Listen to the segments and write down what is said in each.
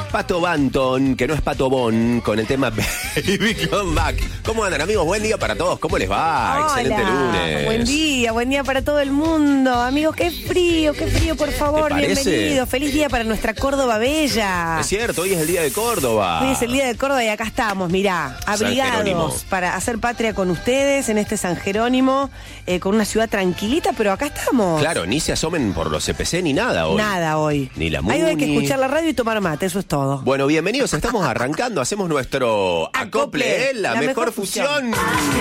Pato Banton, que no es Pato Bon, con el tema Baby Come Back. ¿Cómo andan, amigos? Buen día para todos. ¿Cómo les va? Hola. Excelente lunes. Buen día para todo el mundo. Amigos, qué frío, por favor. Bienvenidos. Feliz día para nuestra Córdoba bella. Es cierto, hoy es el día de Córdoba. Hoy es el día de Córdoba y acá estamos, mirá, abrigados para hacer patria con ustedes en este San Jerónimo, con una ciudad tranquilita, pero acá estamos. Claro, ni se asomen por los CPC ni nada hoy. Nada hoy. Ni la Muni. Hay que escuchar la radio y tomar mate, eso es todo. Bueno, bienvenidos, estamos arrancando, hacemos nuestro acople, la mejor fusión.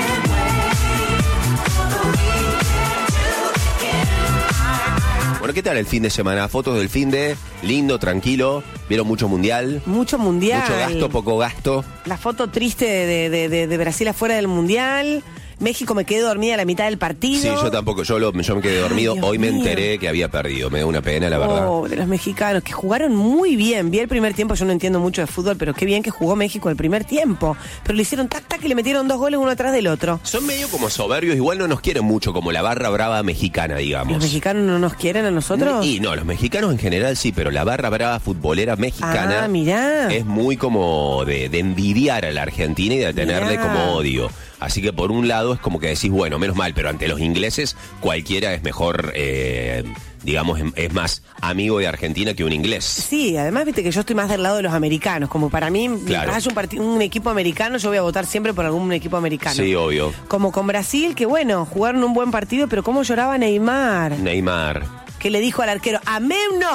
Bueno, ¿qué tal el fin de semana? Fotos del fin de, lindo, tranquilo, vieron mucho mundial. Mucho mundial. Mucho gasto, poco gasto. La foto triste de Brasil afuera del mundial. México me quedé dormida a la mitad del partido. Sí, yo tampoco, yo me quedé dormido. Dios Hoy me mío. enteré que había perdido, me da una pena, la verdad. De los mexicanos, que jugaron muy bien. Vi el primer tiempo, yo no entiendo mucho de fútbol, pero qué bien que jugó México el primer tiempo. Pero le hicieron tac-tac y le metieron 2 goles uno atrás del otro. Son medio como soberbios, igual no nos quieren mucho, como la barra brava mexicana, digamos. ¿Los mexicanos no nos quieren a nosotros? Y no, los mexicanos en general sí, pero la barra brava futbolera mexicana mirá. es muy como de envidiar a la Argentina y de tenerle Mirá. como odio. Así que por un lado es como que decís, bueno, menos mal, pero ante los ingleses cualquiera es mejor, digamos, es más amigo de Argentina que un inglés. Sí, además viste que yo estoy más del lado de los americanos. Como para mí, Claro. mientras haya un equipo americano, yo voy a votar siempre por algún equipo americano. Sí, obvio. Como con Brasil, que bueno, jugaron un buen partido, pero cómo lloraba Neymar. Neymar. Que le dijo al arquero, amén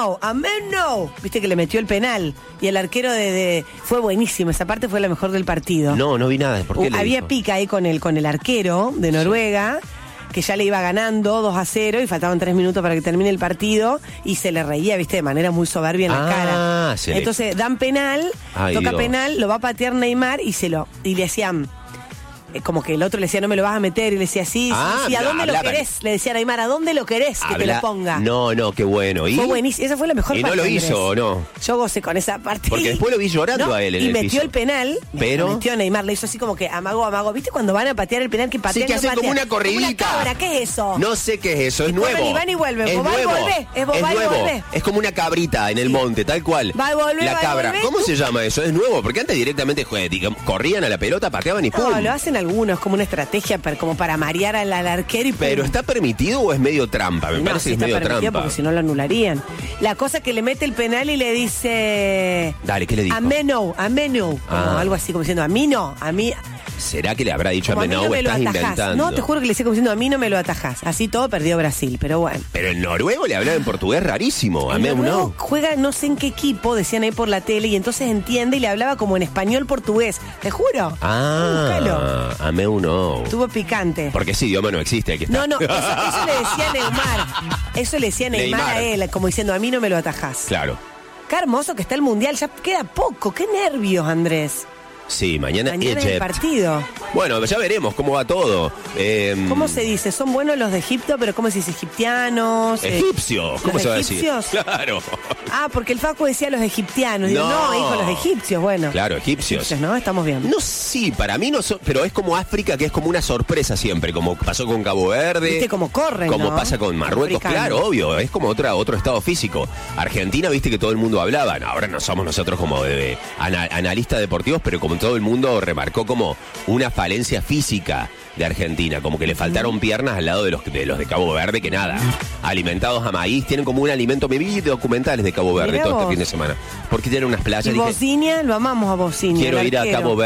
no. Viste que le metió el penal. Y el arquero fue buenísimo. Esa parte fue la mejor del partido. No vi nada. ¿Por qué le Había dijo? pica ahí con el arquero de Noruega, que ya le iba ganando 2-0 y faltaban 3 minutos para que termine el partido y se le reía, viste, de manera muy soberbia en la cara. Entonces dan penal, Ay, toca Dios. penal, lo va a patear Neymar y le hacían... Como que el otro le decía, no me lo vas a meter, y le decía, sí, ¿a dónde lo querés? Le decía a Neymar, ¿a dónde lo querés que te lo ponga? No, qué bueno. ¿Y? Fue buenísimo, esa fue la mejor ¿Y parte. no lo Andrés. hizo o no? Yo gocé con esa parte. Porque después lo vi llorando a él en y el metió piso. el penal, Pero... metió a Neymar, le hizo así como que amago. ¿Viste cuando van a patear el penal que patean? Sí, que no hacen como patean? una corridita. Como una cabra, ¿qué es eso? No sé qué es eso, es nuevo. Corren y van y vuelven, Es vos va y nuevo. volvé, es vos va y nuevo. volvé. Es como una cabrita en el monte, tal cual. Va y volvé, la va y cabra. volvé. ¿Cómo se llama eso? Es nuevo, porque antes directamente digamos, corrían a la pelota, pateaban y ¡pum! No, lo hacen algunos, como una estrategia como para marear al arquero y ¡pum! ¿Pero está permitido o es medio trampa? Me parece sí que es está medio permitido trampa. porque si no lo anularían. La cosa que le mete el penal y le dice... Dale, ¿qué le dijo? A mí no. Como algo así, como diciendo, a mí no, a mí... ¿Será que le habrá dicho a Como a mí Menau? no me lo Estás atajás. inventando. No, te juro que le decía como diciendo, a mí no me lo atajás. Así todo perdió Brasil, pero bueno. Pero en noruego le hablaba en portugués rarísimo. A El Menau noruego no. juega no sé en qué equipo, decían ahí por la tele, y entonces entiende y le hablaba como en español portugués. Te juro. Búscalo. A Menau no. Estuvo picante. Porque ese idioma no existe. Aquí está. No, eso le decía Neymar. Eso le decía Neymar a él, como diciendo, a mí no me lo atajás. Claro. Qué hermoso que está el Mundial, ya queda poco. Qué nervios, Andrés. Sí, mañana es el Egypt. partido. Bueno, ya veremos cómo va todo. ¿Cómo se dice? Son buenos los de Egipto, pero ¿cómo se dice? Egipcianos. Egipcios, ¿cómo ¿los se va a decir? egipcios? Claro. Porque el Facu decía los egipcianos. Digo, no, hijo, los egipcios, bueno. Claro, egipcios. ¿No? Estamos bien. No, sí, para mí no son, pero es como África, que es como una sorpresa siempre, como pasó con Cabo Verde. Viste cómo corren, como ¿no? pasa con Marruecos, Africanos. claro, obvio, es como otro estado físico. Argentina, viste que todo el mundo hablaba, no, ahora no somos nosotros como de analistas deportivos, pero como todo el mundo remarcó como una falencia física de Argentina, como que le faltaron piernas al lado de los de Cabo Verde, que nada, alimentados a maíz, tienen como un alimento, me vi documentales de Cabo Verde Mirá todo vos. este fin de semana, porque tienen unas playas. Y Dije, Bocinia, lo amamos a Bocinia. quiero el ir a arquero. Cabo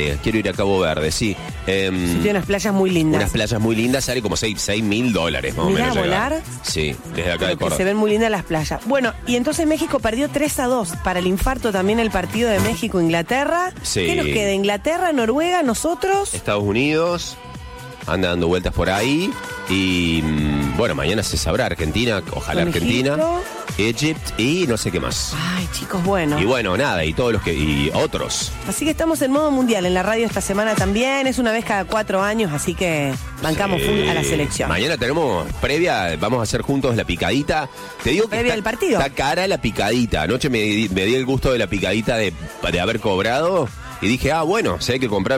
Verde, sí. Sí, tiene unas playas muy lindas. Unas playas muy lindas, sale como $6,000 más o Mirá, menos. llegar. volar. Sí, desde acá Pero de que Córdoba. se ven muy lindas las playas. Bueno, y entonces México perdió 3-2. Para el infarto también el partido de México-Inglaterra. Sí. ¿Qué nos queda? ¿Inglaterra, Noruega, nosotros? Estados Unidos anda dando vueltas por ahí y bueno, mañana se sabrá. Argentina, ojalá Con Argentina, Egipto. Egypt y no sé qué más. Ay, chicos, bueno. Y bueno, nada, y todos los que y otros. Así que estamos en modo mundial en la radio esta semana también. Es una vez cada 4 años, así que bancamos full a la selección. Mañana tenemos previa, vamos a hacer juntos la picadita. Te digo que Previa del partido. Está cara la picadita. Anoche me di el gusto de la picadita de haber cobrado. Y dije, bueno, si hay que comprar